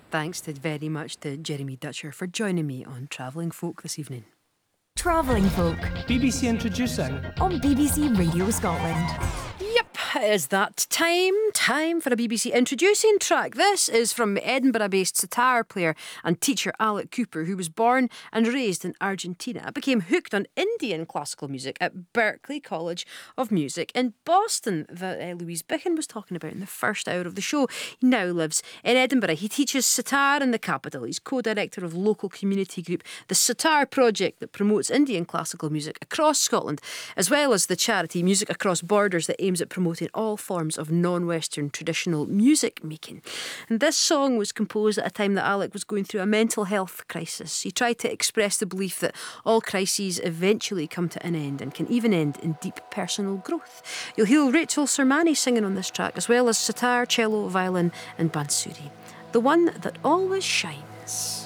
Thanks very much to Jeremy Dutcher for joining me on Travelling Folk this evening. Travelling Folk BBC Introducing on BBC Radio Scotland. Yep, it is that time for a BBC Introducing track. This is from Edinburgh-based sitar player and teacher Alec Cooper, who was born and raised in Argentina. Became hooked on Indian classical music at Berklee College of Music in Boston that Louise Bicken was talking about in the first hour of the show. He now lives in Edinburgh. He teaches sitar in the capital. He's co-director of local community group The Sitar Project that promotes Indian classical music across Scotland, as well as the charity Music Across Borders that aims at promoting all forms of non-Western traditional music making. And this song was composed at a time that Alec was going through a mental health crisis. He tried to express the belief that all crises eventually come to an end and can even end in deep personal growth. You'll hear Rachel Sermani singing on this track, as well as sitar, cello, violin and bansuri. The one that always shines.